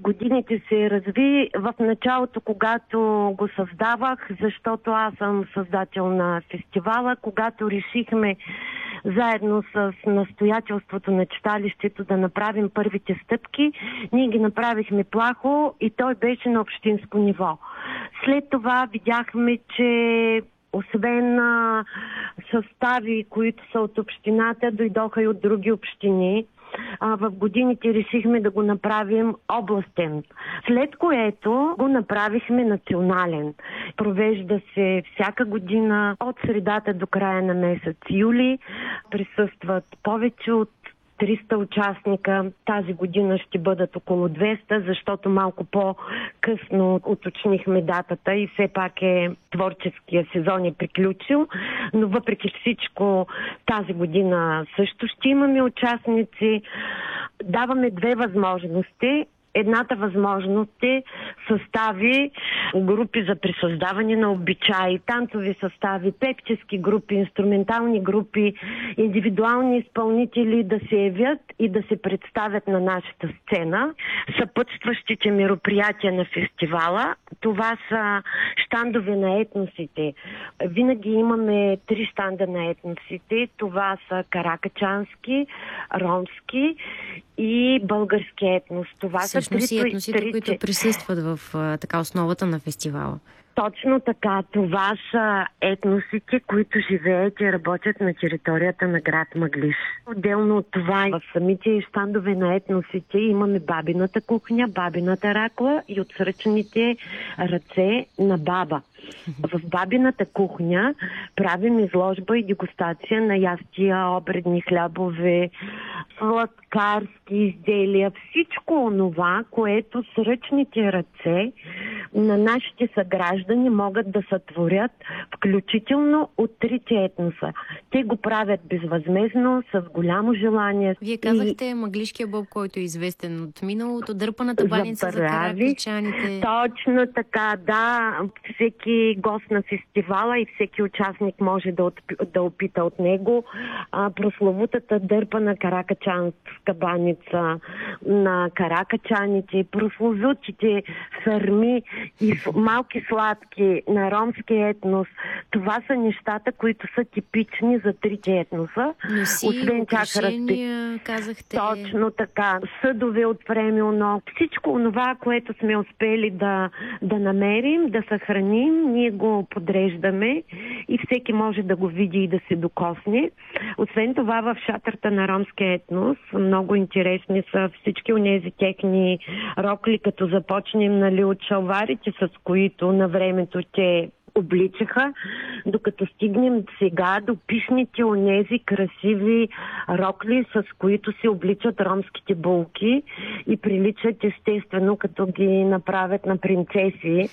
годините се разви. В началото, когато го създавах, защото аз съм създател на фестивала, когато решихме заедно с настоятелството на читалището да направим първите стъпки, ние ги направихме плахо и той беше на общинско ниво. След това видяхме, че освен състави, които са от общината, дойдоха и от други общини. В годините решихме да го направим областен, след което го направихме национален. Провежда се всяка година от средата до края на месец юли. Присъстват повече от 300 участника. Тази година ще бъдат около 200, защото малко по-късно уточнихме датата и все пак творческия сезон е приключил. Но въпреки всичко тази година също ще имаме участници. Даваме две възможности. Едната възможност е състави, групи за присъздаване на обичаи, танцови състави, певчески групи, инструментални групи, индивидуални изпълнители да се явят и да се представят на нашата сцена. Съпътстващите мероприятия на фестивала, това са щандове на етносите. Винаги имаме 3 щанда на етносите. Това са каракачански, ромски и български етнос. Това всъщност са и етносите, които присъстват в основата на фестивала. Точно така. Това са етносите, които живеят и работят на територията на град Мъглиж. Отделно от това, в самите щандове на етносите имаме бабината кухня, бабината ракла и отсръчените ръце на баба. В бабината кухня правим изложба и дегустация на ястия, обредни хлябове, сладкарски изделия, всичко онова, което с ръчните ръце на нашите съграждани могат да сътворят, включително от 3 етноса. Те го правят безвъзмездно, с голямо желание. Вие казахте мъглишкия боб, който е известен от миналото, дърпаната баница за каракачаните. Точно така, да. Всеки гост на фестивала и всеки участник може да опита от него прословутата дърпана каракачанска баница на каракачаните, прословутите сърми и малки сладки на ромския етнос. Това са нещата, които са типични за 3 етноса. Освен украшения, казахте. Точно така. Съдове от премилно. Всичко онова, което сме успели да намерим, да съхраним, ние го подреждаме и всеки може да го види и да се докосне. Освен това, в шатърта на ромския етнос много интересни са всички онези техни рокли, като започнем от шалварите, с които на времето те обличаха, докато стигнем сега до пишните онези красиви рокли, с които се обличат ромските булки и приличат естествено, като ги направят на принцеси.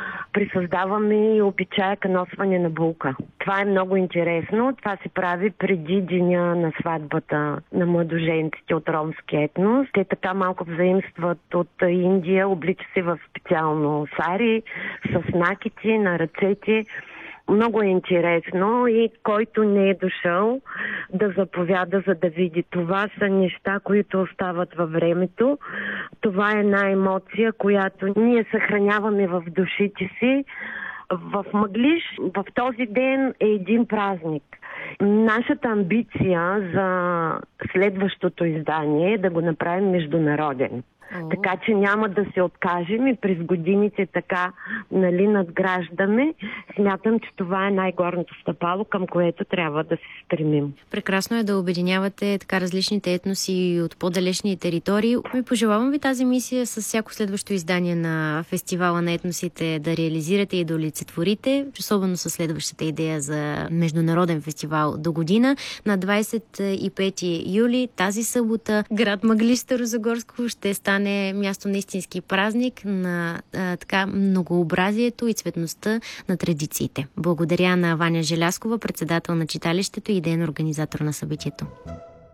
Присъздаваме и обичая носване на булка. Това е много интересно. Това се прави преди деня на сватбата на младоженците от ромския етнос. Те така малко взаимстват от Индия, облича се в специално сари, с накити на ръцете. Много е интересно и който не е дошъл да заповяда, за да види. Това са неща, които остават във времето. Това е една емоция, която ние съхраняваме в душите си. В Мъглиж в този ден е един празник. Нашата амбиция за следващото издание е да го направим международен. Така че няма да се откажем и през годините така надграждаме. Смятам, че това е най-горното стъпало, към което трябва да се стремим. Прекрасно е да обединявате така различните етноси от по-далечни територии. Пожелавам ви тази мисия с всяко следващо издание на фестивала на етносите да реализирате и да олицетворите, особено с следващата идея за международен фестивал до година. На 25 юли тази събота град Мъглиж, Старозагорско ще стане място на истински празник на така многообразието и цветността на традициите. Благодаря на Ваня Желяскова, председател на читалището и идейен организатор на събитието.